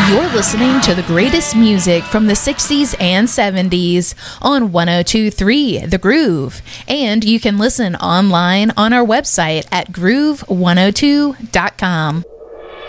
You're listening to the greatest music from the 60s and 70s on 102.3 The Groove. And you can listen online on our website at groove102.com.